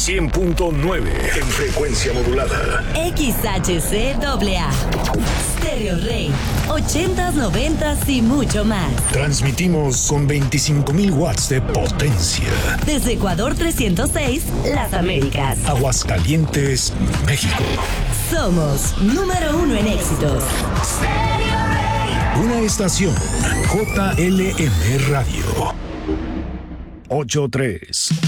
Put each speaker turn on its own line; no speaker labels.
100.9 en frecuencia modulada.
XHCAA. Stereo Rey. 80s, 90s y mucho más.
Transmitimos con 25,000 watts de potencia.
Desde Ecuador 306, Las Américas.
Aguascalientes, México.
Somos número 1 en éxitos.
Una estación JLM Radio. 83.